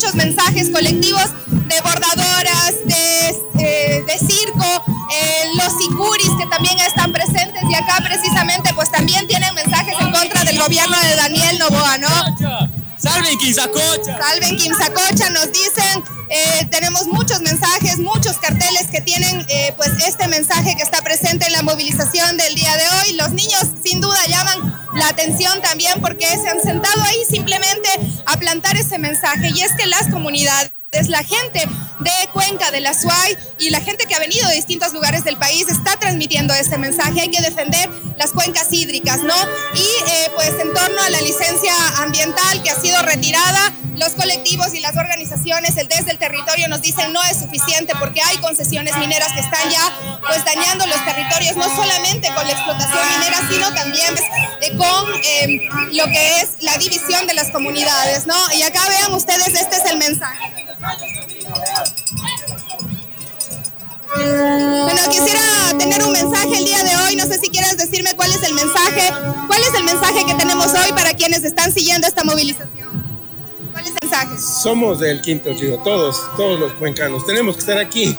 muchos mensajes colectivos de bordadoras, de circo, los sicuris que también están presentes y acá precisamente pues también tienen mensajes en contra del gobierno de Daniel Noboa, ¿no? ¡Salven Quimsacocha! Salven Quimsacocha, nos dicen, tenemos muchos mensajes, muchos carteles que tienen pues este mensaje que está presente en la movilización del día de hoy. Los niños sin duda llaman la atención también porque se han sentado ahí simplemente a plantar ese mensaje, y es que las comunidades, la gente de Cuenca, de la SUAY y la gente que ha venido de distintos lugares del país está transmitiendo este mensaje. Hay que defender las cuencas hídricas, ¿no? Y pues en torno a la licencia ambiental que ha sido retirada, los colectivos y las organizaciones desde el territorio nos dicen no es suficiente porque hay concesiones mineras que están ya pues dañando los territorios, no solamente con la explotación minera, sino también con lo que es la división de las comunidades, ¿no? Y acá vean ustedes, este es el mensaje. Bueno, quisiera tener un mensaje el día de hoy, no sé si quieres decirme cuál es el mensaje que tenemos hoy para quienes están siguiendo esta movilización. ¿Cuál es el mensaje? Somos del Quinto Río, todos los cuencanos, tenemos que estar aquí.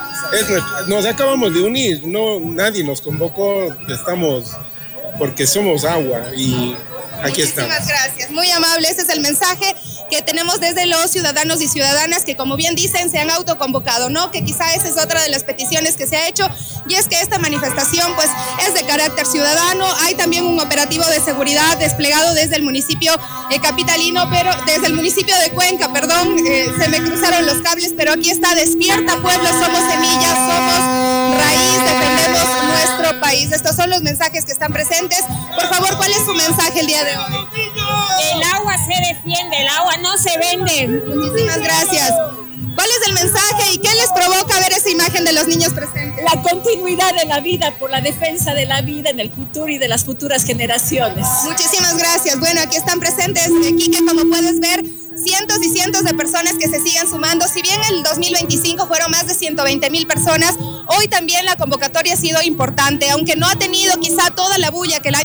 Nos acabamos de unir, no, nadie nos convocó, estamos porque somos agua y aquí estamos. Muchísimas gracias, muy amable. Ese es el mensaje que tenemos desde los ciudadanos y ciudadanas que, como bien dicen, se han autoconvocado, ¿no? Que quizá esa es otra de las peticiones que se ha hecho, y es que esta manifestación pues es de carácter ciudadano. Hay también un operativo de seguridad desplegado desde el municipio capitalino, pero desde el municipio de Cuenca, perdón, se me cruzaron los cables, pero aquí está: despierta pueblo, somos semillas, somos raíz, defendemos nuestro país. Estos son los mensajes que están presentes. Por favor, ¿cuál es su mensaje el día de hoy? El agua se defiende, el agua no se vende. Muchísimas gracias. ¿Cuál es el mensaje y qué les provoca ver esa imagen de los niños presentes? La continuidad de la vida por la defensa de la vida en el futuro y de las futuras generaciones. Muchísimas gracias. Bueno, aquí están presentes, Quique, como puedes ver, cientos y cientos de personas que se siguen sumando. Si bien el 2025 fueron más de 120,000 personas, hoy también la convocatoria ha sido importante, aunque no ha tenido quizá toda la bulla que la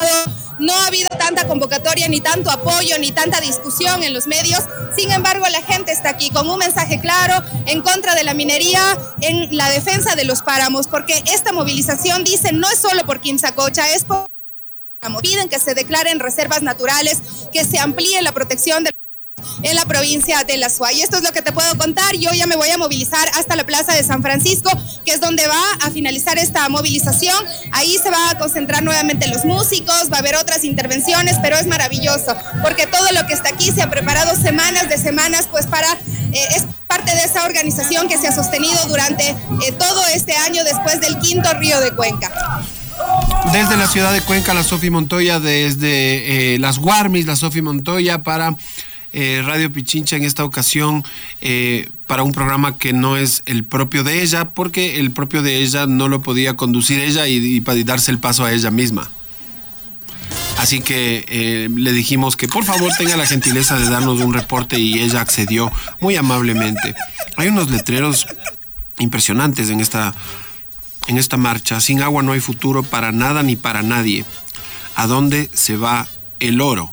no ha habido tanta convocatoria, ni tanto apoyo, ni tanta discusión en los medios. Sin embargo, la gente está aquí con un mensaje claro en contra de la minería, en la defensa de los páramos, porque esta movilización, dicen, no es solo por Quimsacocha, es por páramos. Piden que se declaren reservas naturales, que se amplíe la protección en la provincia de la SUAY. Y esto es lo que te puedo contar. Yo ya me voy a movilizar hasta la Plaza de San Francisco, que es donde va a finalizar esta movilización. Ahí se va a concentrar nuevamente los músicos, va a haber otras intervenciones, pero es maravilloso, porque todo lo que está aquí se ha preparado semanas de semanas, pues para, es parte de esa organización que se ha sostenido durante todo este año después del Quinto Río de Cuenca. Desde la ciudad de Cuenca, la Sofi Montoya, desde las Guarmis, la Sofi Montoya para Radio Pichincha en esta ocasión, para un programa que no es el propio de ella, porque el propio de ella no lo podía conducir ella y para darse el paso a ella misma. Así que le dijimos que por favor tenga la gentileza de darnos un reporte y ella accedió muy amablemente. Hay unos letreros impresionantes en esta marcha. Sin agua no hay futuro para nada ni para nadie. ¿A dónde se va el oro?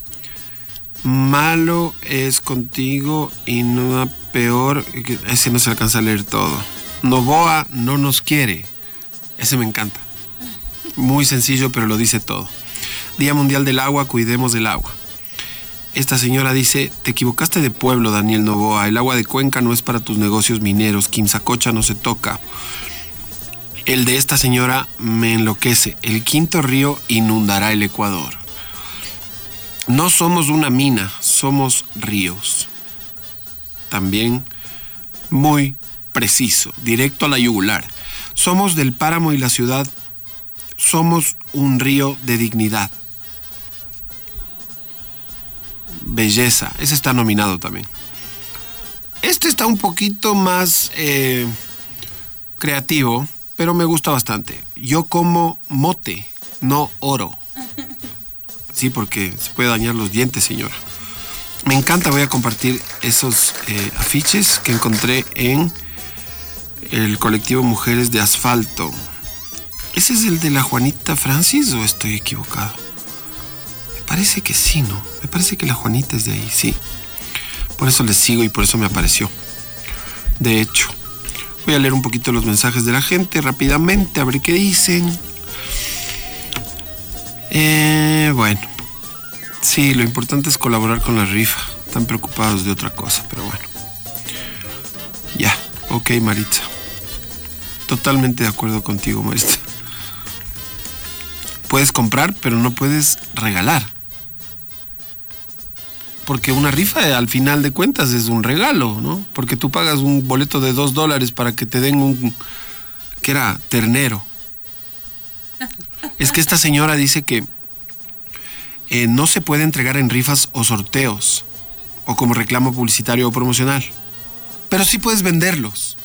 Malo es contigo y no peor. Ese no se alcanza a leer todo. Noboa no nos quiere. Ese me encanta. Muy sencillo, pero lo dice todo. Día Mundial del Agua, cuidemos del agua. Esta señora dice: te equivocaste de pueblo, Daniel Noboa. El agua de Cuenca no es para tus negocios mineros. Quimsacocha no se toca. El de esta señora me enloquece. El Quinto Río inundará el Ecuador. No somos una mina, somos ríos. También muy preciso, directo a la yugular. Somos del páramo y la ciudad. Somos un río de dignidad. Belleza, ese está nominado también. Este está un poquito más creativo, pero me gusta bastante. Yo como mote, no oro. Sí, porque se puede dañar los dientes, señora. Me encanta, voy a compartir esos afiches que encontré en el colectivo Mujeres de Asfalto. ¿Ese es el de la Juanita Francis o estoy equivocado? Me parece que sí, ¿no? Me parece que la Juanita es de ahí, sí. Por eso les sigo y por eso me apareció. De hecho, voy a leer un poquito los mensajes de la gente rápidamente, a ver qué dicen. Bueno, sí, lo importante es colaborar con la rifa. Están preocupados de otra cosa, pero bueno. Ya, ok, Maritza. Totalmente de acuerdo contigo, Maritza. Puedes comprar, pero no puedes regalar. Porque una rifa, al final de cuentas, es un regalo, ¿no? Porque tú pagas un boleto de $2 para que te den un... ¿Qué era? Ternero. Es que esta señora dice que no se puede entregar en rifas o sorteos, o como reclamo publicitario o promocional. Pero sí puedes venderlos.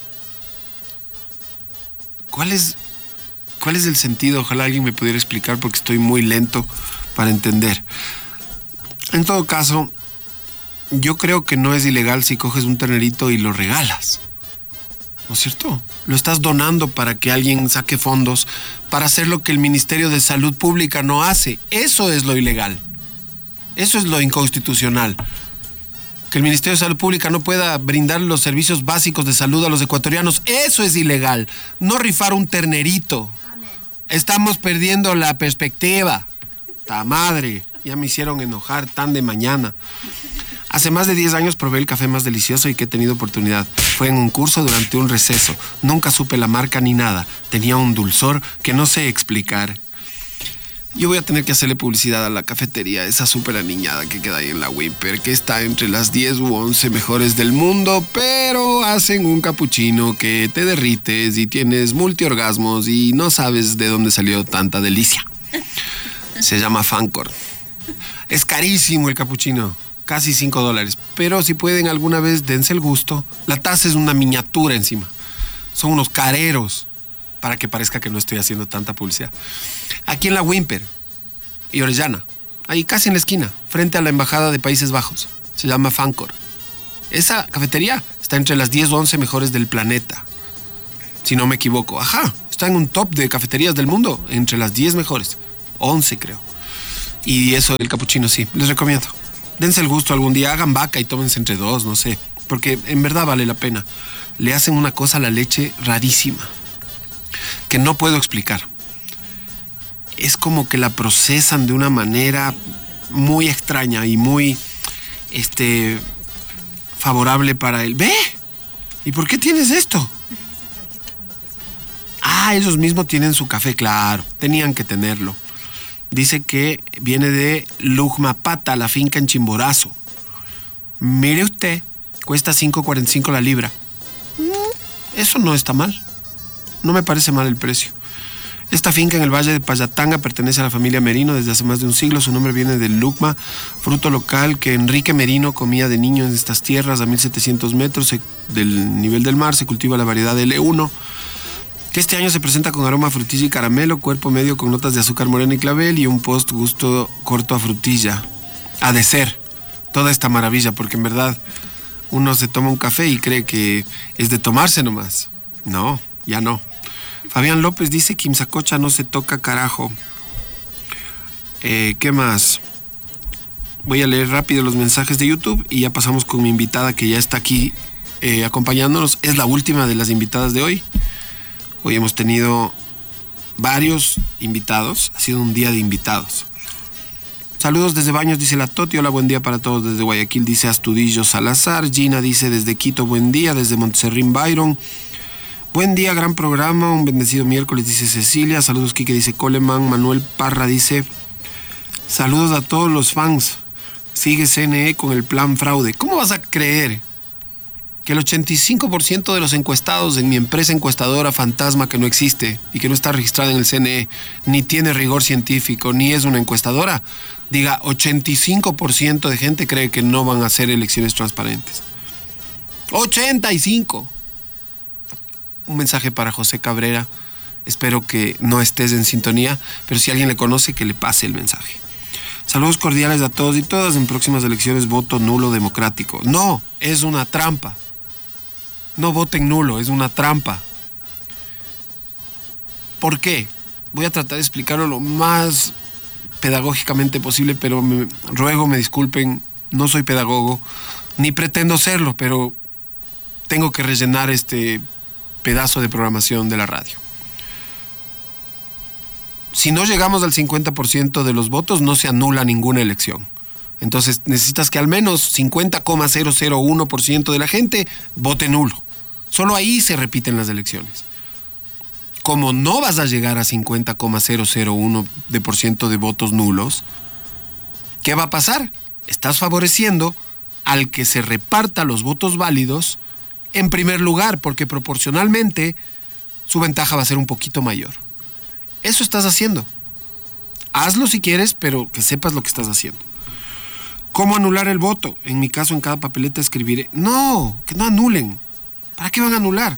¿Cuál es el sentido? Ojalá alguien me pudiera explicar porque estoy muy lento para entender. En todo caso, yo creo que no es ilegal si coges un ternerito y lo regalas. ¿No es cierto? Lo estás donando para que alguien saque fondos para hacer lo que el Ministerio de Salud Pública no hace. Eso es lo ilegal. Eso es lo inconstitucional. Que el Ministerio de Salud Pública no pueda brindar los servicios básicos de salud a los ecuatorianos. Eso es ilegal. No rifar un ternerito. Amén. Estamos perdiendo la perspectiva. ¡Ta madre! Ya me hicieron enojar tan de mañana. Hace más de 10 años probé el café más delicioso y que he tenido oportunidad. Fue en un curso durante un receso. Nunca supe la marca ni nada. Tenía un dulzor que no sé explicar. Yo voy a tener que hacerle publicidad a la cafetería, esa súper aniñada que queda ahí en la Wimper, que está entre las 10 u 11 mejores del mundo, pero hacen un capuchino que te derrites y tienes multiorgasmos y no sabes de dónde salió tanta delicia. Se llama Fancor. Es carísimo el capuchino. Casi $5, pero si pueden alguna vez dense el gusto. La taza es una miniatura encima. Son unos careros, para que parezca que no estoy haciendo tanta publicidad. Aquí en la Wimper y Orellana, ahí casi en la esquina, frente a la Embajada de Países Bajos. Se llama Fancor. Esa cafetería está entre las 10 o 11 mejores del planeta, si no me equivoco. Ajá, está en un top de cafeterías del mundo, entre las 10 mejores. 11 creo. Y eso, el capuchino, sí, les recomiendo. Dense el gusto algún día, hagan vaca y tómense entre dos, no sé. Porque en verdad vale la pena. Le hacen una cosa a la leche rarísima, que no puedo explicar. Es como que la procesan de una manera muy extraña y muy favorable para él. ¡Ve! ¿Y por qué tienes esto? Ah, ellos mismos tienen su café, claro. Tenían que tenerlo. Dice que viene de Lujmapata, la finca en Chimborazo. Mire usted, cuesta $5.45 la libra. Eso no está mal. No me parece mal el precio. Esta finca en el valle de Payatanga pertenece a la familia Merino desde hace más de un siglo. Su nombre viene del lucma, fruto local que Enrique Merino comía de niño en estas tierras a 1700 metros del nivel del mar. Se cultiva la variedad L1, que este año se presenta con aroma a frutilla y caramelo, cuerpo medio con notas de azúcar morena y clavel y un post gusto corto a frutilla. Ha de ser toda esta maravilla, porque en verdad uno se toma un café y cree que es de tomarse nomás. No, ya no. Fabián López dice que Quimsacocha no se toca carajo. ¿Qué más? Voy a leer rápido los mensajes de YouTube y ya pasamos con mi invitada que ya está aquí acompañándonos. Es la última de las invitadas de hoy. Hoy hemos tenido varios invitados. Ha sido un día de invitados. Saludos desde Baños, dice la Toti. Hola, buen día para todos desde Guayaquil, dice Astudillo Salazar. Gina dice desde Quito, buen día. Desde Montserrín, Byron. Buen día, gran programa. Un bendecido miércoles, dice Cecilia. Saludos, Quique, dice Coleman. Manuel Parra dice saludos a todos los fans. Sigue CNE con el plan fraude. ¿Cómo vas a creer que el 85% de los encuestados en mi empresa encuestadora fantasma que no existe y que no está registrada en el CNE, ni tiene rigor científico, ni es una encuestadora, diga 85% de gente cree que no van a ser elecciones transparentes? 85%. Un mensaje para José Cabrera. Espero que no estés en sintonía, pero si alguien le conoce, que le pase el mensaje. Saludos cordiales a todos y todas. En próximas elecciones voto nulo democrático. No, es una trampa. No voten nulo, es una trampa. ¿Por qué? Voy a tratar de explicarlo lo más pedagógicamente posible, pero ruego me disculpen, no soy pedagogo, Ni pretendo serlo, pero tengo que rellenar este pedazo de programación de la radio. Si no llegamos al 50% de los votos, no se anula ninguna elección. Entonces necesitas que al menos 50,001% de la gente vote nulo. Solo ahí se repiten las elecciones. Como no vas a llegar a 50,001% de votos nulos, ¿qué va a pasar? Estás favoreciendo al que se reparta los votos válidos en primer lugar, porque proporcionalmente su ventaja va a ser un poquito mayor. Eso estás haciendo. Hazlo si quieres, pero que sepas lo que estás haciendo. ¿Cómo anular el voto? En mi caso, en cada papeleta escribiré. No, que no anulen. ¿Para qué van a anular?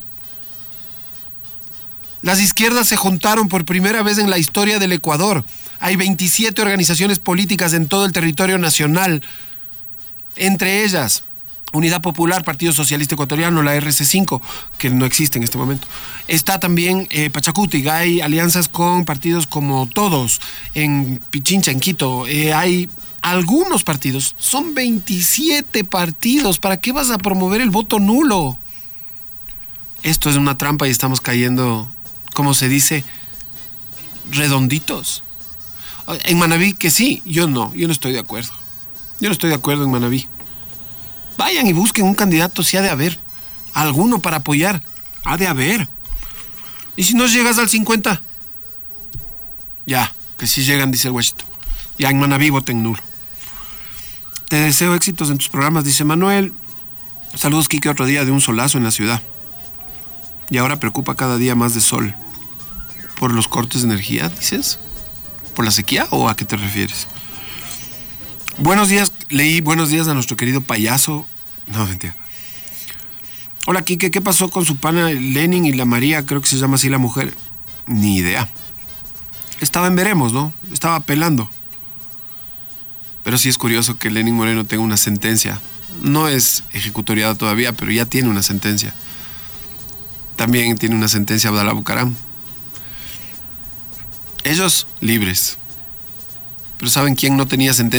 Las izquierdas se juntaron por primera vez en la historia del Ecuador. Hay 27 organizaciones políticas en todo el territorio nacional. Entre ellas, Unidad Popular, Partido Socialista Ecuatoriano, la RC5, que no existe en este momento. Está también Pachacuti, hay alianzas con partidos como Todos, en Pichincha, en Quito. Hay algunos partidos, son 27 partidos. ¿Para qué vas a promover el voto nulo? Esto es una trampa y estamos cayendo, como se dice, redonditos. En Manabí, que sí, yo no estoy de acuerdo. Yo no estoy de acuerdo en Manabí. Vayan y busquen un candidato, si ha de haber. Alguno para apoyar. Ha de haber. Y si no llegas al 50, ya, que si llegan, dice el guachito. Ya en Manabí voten nulo. Te deseo éxitos en tus programas, dice Manuel. Saludos, Kike, otro día de un solazo en la ciudad. Y ahora preocupa cada día más de sol. ¿Por los cortes de energía, dices? ¿Por la sequía o a qué te refieres? Buenos días, leí buenos días a nuestro querido payaso. No, mentira. Hola, Kike, ¿qué pasó con su pana Lenin y la María? Creo que se llama así la mujer. Ni idea. Estaba en veremos, ¿no? Estaba pelando. Pero sí es curioso que Lenin Moreno tenga una sentencia. No es ejecutoriada todavía, pero ya tiene una sentencia. También tiene una sentencia Abdalá Bucaram. Ellos libres. Pero ¿saben quién no tenía sentencia?